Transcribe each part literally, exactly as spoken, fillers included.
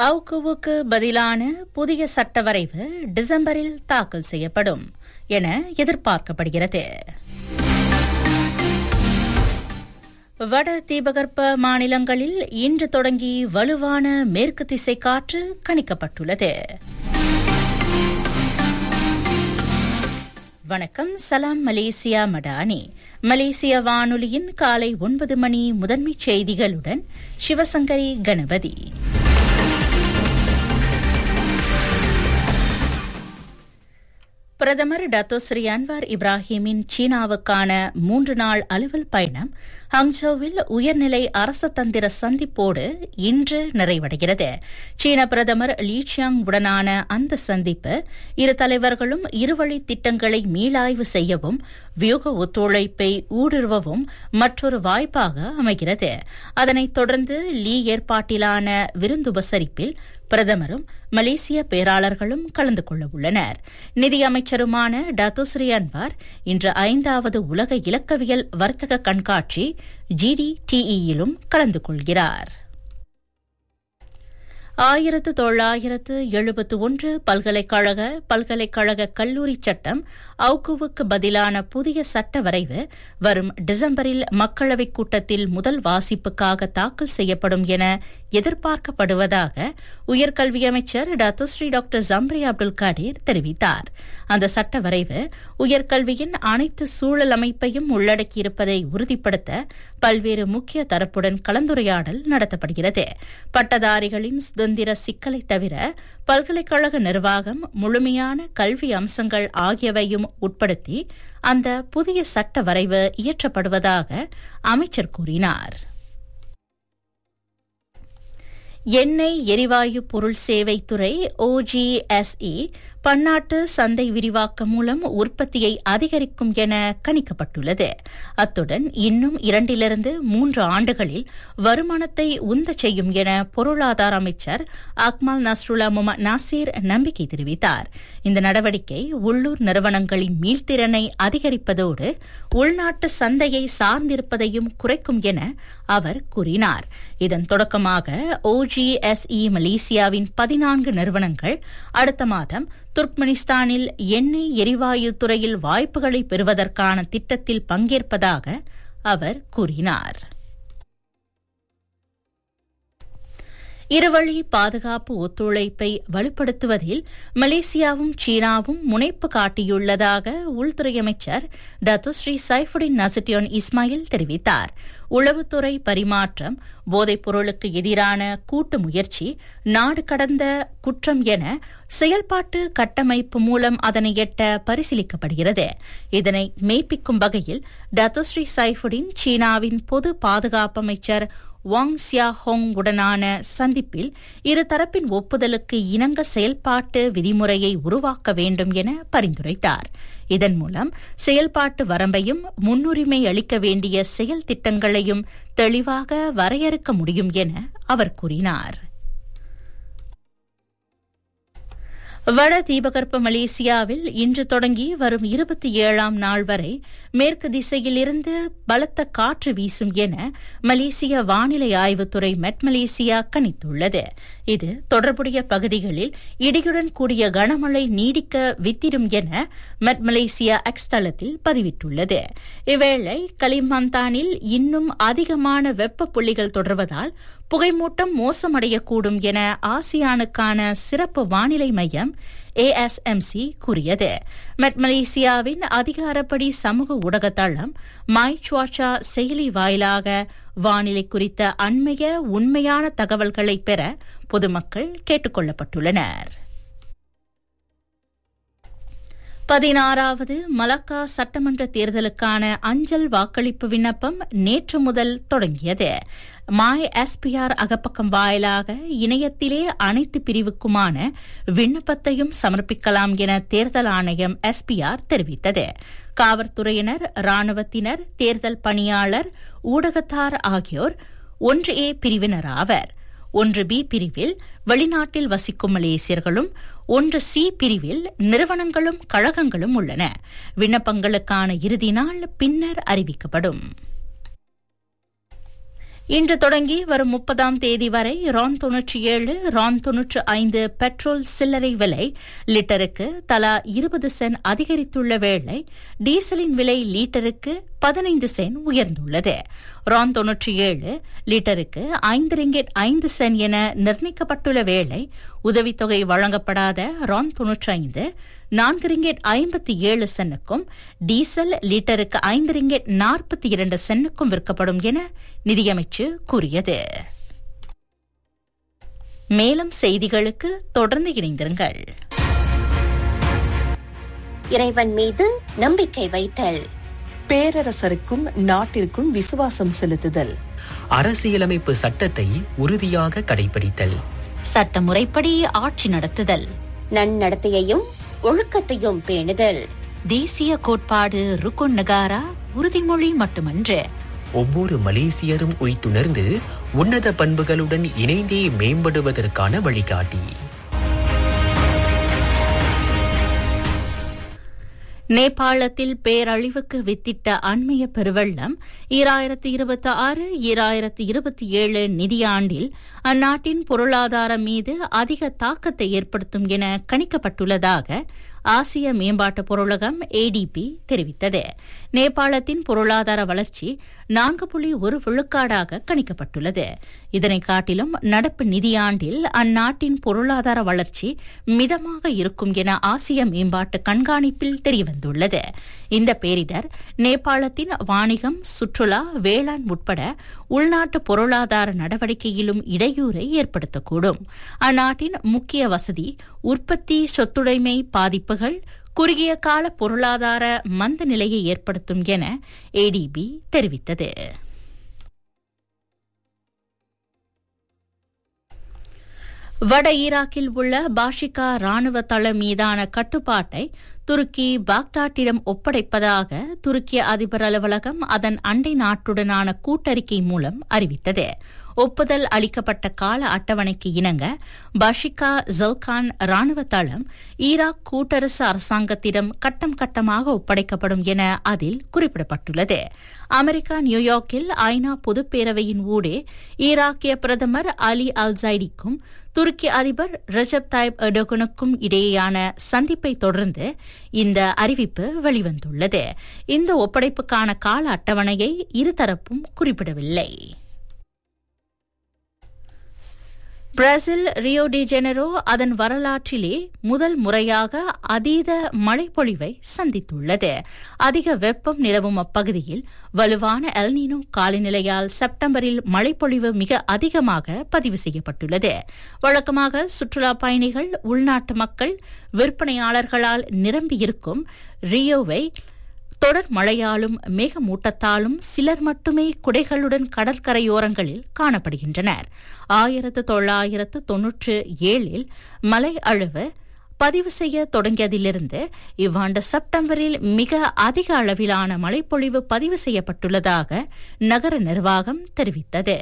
அவுக்குவுக்கு பதிலான புதிய சட்ட வரைவு டிசம்பரில் தாக்கல் செய்யப்படும் என எதிர்பார்க்கப்படுகிறது. வட தீபகற்ப மாநிலங்களில் இன்று தொடங்கி வலுவான மேற்கு திசை காற்று கணிக்கப்பட்டுள்ளது. வணக்கம், சலாம் மலேசியா மடானி. மலேசிய வானொலியின் காலை ஒன்பது மணி முதன்மைச் செய்திகளுடன் சிவசங்கரி கணபதி. பிரதமர் டத்தோஸ்ரீ அன்வார் இப்ராஹிமின் சீனாவுக்கான மூன்று நாள் அலுவல் பயணம் ஹங்சோவில் உயர்நிலை அரச தந்திர சந்திப்போடு இன்று நிறைவடைகிறது. சீன பிரதமர் லீ சியாங் உடனான அந்த சந்திப்பு இரு தலைவர்களும் இருவழி திட்டங்களை மீளாய்வு செய்யவும் வியூக ஒத்துழைப்பை ஊடுருவவும் மற்றொரு வாய்ப்பாக அமைகிறது. அதனைத் தொடர்ந்து லீ ஏற்பாட்டிலான விருந்துபசரிப்பில் பிரதமரும் மலேசிய பேராளர்களும் கலந்து கொள்ள உள்ளனர். நிதியமைச்சருமான டத்தோஸ்ரீ அன்வார் இன்று ஐந்தாவது உலக இலக்கவியல் வர்த்தக கண்காட்சி ஜிடிடிஇயிலும் கலந்து கொள்கிறார். ஆயிரத்து தொள்ளாயிரத்து எழுபத்து ஒன்று பல்கலைக்கழக பல்கலைக்கழக கல்லூரி சட்டம் அவுக்குவுக்கு பதிலான புதிய சட்ட வரைவு வரும் டிசம்பரில் மக்களவைக் கூட்டத்தில் முதல் வாசிப்புக்காக தாக்கல் செய்யப்படும் என எதிர்பார்க்கப்படுவதாக உயர்கல்வி அமைச்சர் டத்தோஸ்ரீ டாக்டர் ஜம்ரி அப்துல் காடீர் தெரிவித்தார். அந்த சட்ட வரைவு உயர்கல்வியின் அனைத்து சூழல் அமைப்பையும் உள்ளடக்கியிருப்பதை உறுதிப்படுத்த பல்வேறு முக்கிய தரப்புடன் கலந்துரையாடல் நடத்தப்படுகிறது. பட்டதாரிகளின் சுதந்திர சிக்கலை தவிர பல்கலைக்கழக நிர்வாகம் முழுமையான கல்வி அம்சங்கள் ஆகியவையும் உட்படுத்தி அந்த புதிய சட்ட வரைவு இயற்றப்படுவதாக அமைச்சர் கூறினார். எண்ணெய் எரிவாயு பொருள் சேவை துறை ஓஜிஎஸ்இ பன்னாட்டு சந்தை விரிவாக்கம் மூலம் உற்பத்தியை அதிகரிக்கும் என கணிக்கப்பட்டுள்ளது. அத்துடன் இன்னும் இரண்டிலிருந்து மூன்று ஆண்டுகளில் வருமானத்தை உந்த செய்யும் என பொருளாதார அமைச்சர் அக்மல் நஸ்ருல்லா முகமது நாசீர் நம்பிக்கை தெரிவித்தார். இந்த நடவடிக்கை உள்ளூர் நிறுவனங்களின் மீள்திறனை அதிகரிப்பதோடு உள்நாட்டு சந்தையை சார்ந்திருப்பதையும் குறைக்கும் என அவர் கூறினார். இதன் தொடக்கமாக ஓஜிஎஸ்இ மலேசியாவின் பதினான்கு நிறுவனங்கள் அடுத்த மாதம் துர்க்மெனிஸ்தானில் எண்ணெய் எரிவாயு துறையில் வாய்ப்புகளை பெறுவதற்கான திட்டத்தில் பங்கேற்பதாக அவர் கூறினார். இருவழி பாதுகாப்பு ஒத்துழைப்பை வலுப்படுத்துவதில் மலேசியாவும் சீனாவும் முனைப்பு காட்டியுள்ளதாக உள்துறை அமைச்சர் டத்தோஸ்ரீ சைஃபுடின் நசுட்டியோன் இஸ்மாயில் தெரிவித்தார். உளவுத்துறை பரிமாற்றம், போதைப் பொருளுக்கு எதிரான கூட்டு முயற்சி, நாடு கடந்த குற்றம் என செயல்பாட்டு கட்டமைப்பு மூலம் அதனை எட்ட பரிசீலிக்கப்படுகிறது. இதனை மெய்ப்பிக்கும் வகையில் டத்தோஸ்ரீ சைஃபுடின் சீனாவின் பொது பாதுகாப்பு அமைச்சர் வாங் சியாஹோங் உடனான சந்திப்பில் இருதரப்பின் ஒப்புதலுக்கு இணங்க செயல்பாட்டு விதிமுறையை உருவாக்க வேண்டும் என பரிந்துரைத்தார். இதன் மூலம் செயல்பாட்டு வரம்பையும் முன்னுரிமை அளிக்க வேண்டிய செயல் திட்டங்களையும் தெளிவாக வரையறுக்க முடியும் என அவர் கூறினார். வட தீபகற்ப மலேசியாவில் இன்று தொடங்கி வரும் இருபத்தி ஏழாம் நாள் வரை மேற்கு திசையிலிருந்து பலத்த காற்று வீசும் என மலேசிய வானிலை ஆய்வுத்துறை மெட் மலேசியா கணித்துள்ளது. இது தொடர்புடைய பகுதிகளில் இடியுடன் கூடிய கனமழை நீடிக்க வித்திடும் என மெட் மலேசியா எக்ஸ் தளத்தில் பதிவிட்டுள்ளது. இவ்வேளை கலிமாந்தானில் இன்னும் அதிகமான வெப்ப புள்ளிகள் தொடர்வதால் புகைமூட்டம் மோசமடையக்கூடும் என ஆசியானுக்கான சிறப்பு வானிலை மையம் ஏஎஸ்எம்சி கூறியது. மெட் மலேசியாவின் அதிகாரப்படி சமூக ஊடக தளம் மை சுவாச்சா செயலி வாயிலாக வானிலை குறித்த அண்மைய உண்மையான தகவல்களை பெற பொதுமக்கள் கேட்டுக் கொள்ளப்பட்டுள்ளனர். பதினாறாவது மலக்கா சட்டமன்ற தேர்தலுக்கான அஞ்சல் வாக்களிப்பு விண்ணப்பம் நேற்று முதல் தொடங்கியது. மாய் எஸ்பிஆர் அகப்பக்கம் வாயிலாக இணையத்திலே அனைத்து பிரிவுக்குமான விண்ணப்பத்தையும் சமர்ப்பிக்கலாம் என தேர்தல் ஆணையம் எஸ்பிஆர் தெரிவித்தது. காவல்துறையினர், ராணுவத்தினர், தேர்தல் பணியாளர், ஊடகத்தார் ஆகியோர் ஒன்று ஏ பிரிவினர் ஆவர். ஒன்று பி பிரிவில் வெளிநாட்டில் வசிக்கும் மலேசியர்களும், ஒன்று சி பிரிவில் நிறுவனங்களும் கழகங்களும் உள்ளன. விண்ணப்பங்களுக்கான இறுதி நாள் பின்னர் அறிவிக்கப்படும். இன்று தொடங்கி வரும் முப்பதாம் தேதி வரை ரான் தொன்னூற்றி ஏழு ரான் தொன்னூற்று ஐந்து பெட்ரோல் சில்லறை விலை லிட்டருக்கு தலா இருபது சென்ட் அதிகரித்துள்ள வேளை டீசலின் விலை லீட்டருக்கு பதினைந்து சென்ட் உயர்ந்துள்ளது. ரான் தொன்னூற்றி ஏழு லிட்டருக்கு ஐந்து ரிங்கெட் ஐந்து சென்ட் என நிர்ணயிக்கப்பட்டுள்ள வேளை உதவித்தொகை வழங்கப்படாத ரான் தொன்னூற்றி ஐந்து நான்கு ரிங்கெட் ஐம்பத்தி ஏழு சென்னுக்கும் டீசல் லிட்டருக்கு ஐந்து ரிங்கெட் நாற்பத்தி இரண்டு சென்னுக்கும் விற்கப்படும் என நிதியமைச்சு கூறியது. மேலும் செய்திகளுக்கு தொடர்ந்து இணைந்திருங்கள். இறைவன் மீது நம்பிக்கை வைத்தல், பேரரசருக்கும் நாட்டிற்கும் விசுவாசம் செலுத்துதல், அரசியலமைப்பு சட்டத்தை உறுதியாக கடைபிடித்தல், சட்டமுறைப்படி ஆட்சி நடத்துதல், நன்னடத்தையையும் ஒழுக்கத்தையும் பேணுதல், தேசிய கோட்பாடு ருக்குன் நகாரா உறுதிமொழி மட்டுமன்று, ஒவ்வொரு மலேசியரும் உய்த்துணர்ந்து உன்னத பண்புகளுடன் இணைந்தே மேம்படுவதற்கான வழிகாட்டி. நேபாளத்தில் பேரழிவுக்கு வித்திட்ட அண்மைய பெருவெள்ளம் ஈராயிரத்து இருபத்தி ஆறு ஈராயிரத்து இருபத்தி ஏழு நிதியாண்டில் அந்நாட்டின் பொருளாதாரம் மீது அதிக தாக்கத்தை ஏற்படுத்தும் என கணிக்கப்பட்டுள்ளதாக ஆசிய மேம்பாட்டு பொருளகம் ஏடிபி தெரிவித்தது. நேபாளத்தின் பொருளாதார வளர்ச்சி நான்கு புள்ளி ஒரு விழுக்காடாக கணிக்கப்பட்டுள்ளது. இதனை காட்டிலும் நடப்பு நிதியாண்டில் அந்நாட்டின் பொருளாதார வளர்ச்சி மிதமாக இருக்கும் என ஆசிய மேம்பாட்டு கண்காணிப்பில் தெரியவந்துள்ளது. இந்த பேரிடர் நேபாளத்தின் வாணிகம், சுற்றுலா, வேளாண் உட்பட உள்நாட்டு பொருளாதார நடவடிக்கையிலும் இடையூறை ஏற்படுத்தக்கூடும். அந்நாட்டின் முக்கிய வசதி, உற்பத்தி, சொத்துடைமை பாதிப்புகள் குறுகிய கால பொருளாதார மந்த நிலையை ஏற்படுத்தும் என ஏடிபி தெரிவித்தது. வட ஈராக்கில் உள்ள பாஷிகா ராணுவ தளம் மீதான கட்டுப்பாட்டை துருக்கி பாக்தாட்டிடம் ஒப்படைப்பதாக துருக்கிய அதிபர் அலுவலகம் அதன் அண்டை நாட்டுடனான கூட்டறிக்கை மூலம் அறிவித்தது. ஒப்புதல் அளிக்கப்பட்ட கால அட்டவணைக்கு இணங்க பாஷிகா ஜல்கான் ராணுவ தளம் ஈராக் கூட்டரசு அரசாங்கத்திடம் கட்டம் கட்டமாக ஒப்படைக்கப்படும் என அதில் குறிப்பிடப்பட்டுள்ளது. அமெரிக்கா நியூயார்க்கில் ஐநா பொதுப்பேரவையின் ஊடே ஈராக்கிய பிரதமர் அலி அல் ஜைடிக்கும் துருக்கி அதிபர் ரஜப் தாயிப் எர்டோகனுக்கும் இடையேயான சந்திப்பை தொடர்ந்து இந்த அறிவிப்பு வெளிவந்துள்ளது. இந்த ஒப்படைப்புக்கான கால அட்டவணையை இருதரப்பும் குறிப்பிடவில்லை. பிரேசில் ரியோ டி ஜெனரோ அதன் வரலாற்றிலே முதல் முறையாக அதீத மழைப்பொழிவை சந்தித்துள்ளது. அதிக வெப்பம் நிலவும் அப்பகுதியில் வலுவான எல்னினோ காலநிலையால் செப்டம்பரில் மழைப்பொழிவு மிக அதிகமாக பதிவு செய்யப்பட்டுள்ளது. வழக்கமாக சுற்றுலா பயணிகள், உள்நாட்டு மக்கள், விற்பனையாளர்களால் நிரம்பியிருக்கும் ரியோவை தொடர் மழையாலும் மேகமூட்டத்தாலும் சிலர் மட்டுமே குடைகளுடன் கடற்கரையோரங்களில் காணப்படுகின்றனர். ஆயிரத்து தொள்ளாயிரத்து தொன்னூற்று ஏழில் மழை அளவு பதிவு செய்ய தொடங்கியதிலிருந்து இவ்வாண்டு செப்டம்பரில் மிக அதிக அளவிலான மழைப்பொழிவு பதிவு செய்யப்பட்டுள்ளதாக நகர நிர்வாகம் தெரிவித்தது.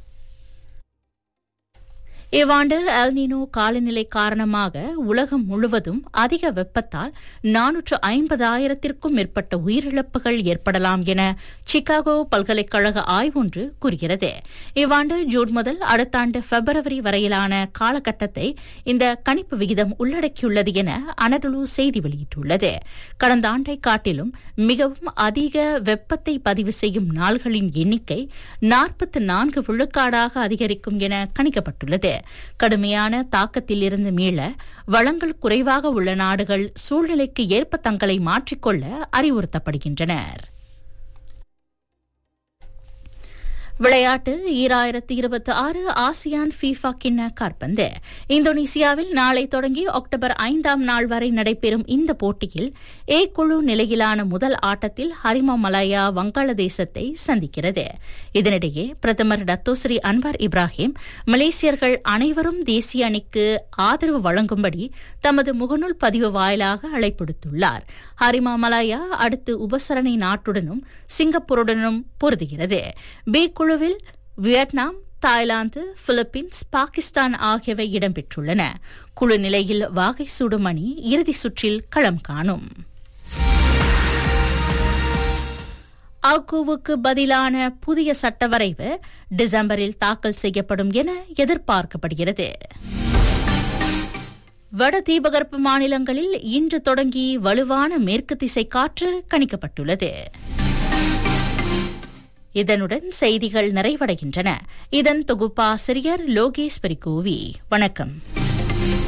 இவ்வாண்டு எல்னினோ காலநிலை காரணமாக உலகம் முழுவதும் அதிக வெப்பத்தால் நானூற்று ஐம்பதாயிரத்திற்கும் மேற்பட்ட உயிரிழப்புகள் ஏற்படலாம் என சிகாகோ பல்கலைக்கழக ஆய்வொன்று கூறுகிறது. இவ்வாண்டு ஜூன் முதல் அடுத்த ஆண்டு பிப்ரவரி வரையிலான காலகட்டத்தை இந்த கணிப்பு விகிதம் உள்ளடக்கியுள்ளது என அனடலு செய்தி வெளியிட்டுள்ளது. கடந்த ஆண்டை காட்டிலும் மிகவும் அதிக வெப்பத்தை பதிவு செய்யும் நாள்களின் எண்ணிக்கை நாற்பத்தி நான்கு விழுக்காடாக அதிகரிக்கும் என கணிக்கப்பட்டுள்ளது. கடுமையான தாக்கத்தில் இருந்து மீள வளங்கள் குறைவாக உள்ள நாடுகள் சூழ்நிலைக்கு ஏற்ப தங்களை மாற்றிக்கொள்ள அறிவுறுத்தப்படுகின்றனர். விளையாட்டு ஈராயிரத்து இருபத்தி ஆறு ஆசியான் ஃபீஃபா கிண்ண காற்பந்து இந்தோனேசியாவில் நாளை தொடங்கி அக்டோபர் ஐந்தாம் நாள் வரை நடைபெறும் இந்த போட்டியில் ஏ குழு நிலையிலான முதல் ஆட்டத்தில் ஹரிமா மலாயா வங்காளதேசத்தை சந்திக்கிறது. இதனிடையே பிரதமர் டத்தோஸ்ரீ அன்வார் இப்ராஹிம் மலேசியர்கள் அனைவரும் தேசிய அணிக்கு ஆதரவு வழங்கும்படி தமது முகநூல் பதிவு வாயிலாக அழைப்புடுத்துள்ளார். ஹரிமா மலாயா அடுத்து உபசரணை நாட்டுடனும் சிங்கப்பூருடனும் பொருதுகிறது. பி குழுவில் வியட்நாம், தாய்லாந்து, பிலிப்பீன்ஸ், பாகிஸ்தான் ஆகியவை இடம்பெற்றுள்ளன. குழு நிலையில் வாகை சூடும் அணி இறுதி சுற்றில் களம் காணும். ஆகுவுக்கு பதிலான புதிய சட்ட வரைவு டிசம்பரில் தாக்கல் செய்யப்படும் என எதிர்பார்க்கப்படுகிறது. வட தீபகற்ப மாநிலங்களில் இன்று தொடங்கி வலுவான மேற்கு திசை காற்று கணிக்கப்பட்டுள்ளது. இதனுடன் செய்திகள் நிறைவடைகின்றன. இதன் தொகுப்பாசிரியர் லோகேஸ்வரி கோவி. வணக்கம்.